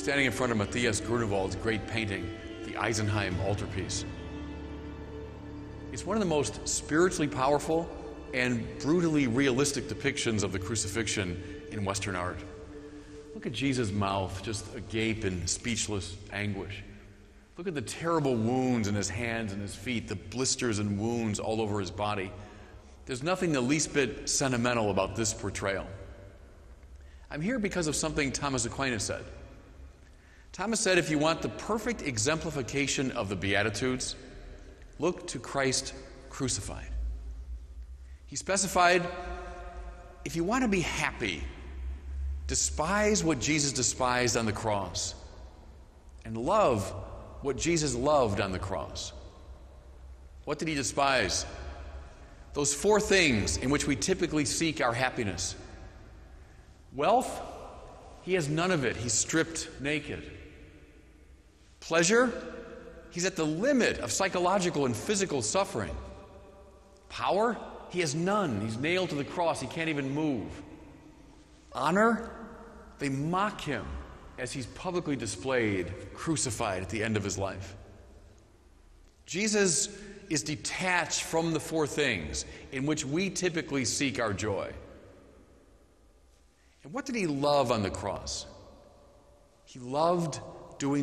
standing in front of Matthias Grunewald's great painting, the Eisenheim Altarpiece. It's one of the most spiritually powerful and brutally realistic depictions of the crucifixion in Western art. Look at Jesus' mouth, just agape in speechless anguish. Look at the terrible wounds in his hands and his feet, the blisters and wounds all over his body. There's nothing the least bit sentimental about this portrayal. I'm here because of something Thomas Aquinas said. Thomas said, if you want the perfect exemplification of the Beatitudes, look to Christ crucified. He specified, if you want to be happy, despise what Jesus despised on the cross, and love what Jesus loved on the cross. What did he despise? Those four things in which we typically seek our happiness. Wealth, he has none of it. He's stripped naked. Pleasure, he's at the limit of psychological and physical suffering. Power, he has none. He's nailed to the cross. He can't even move. Honor, they mock him as he's publicly displayed, crucified at the end of his life. Jesus is detached from the four things in which we typically seek our joy. And what did he love on the cross? He loved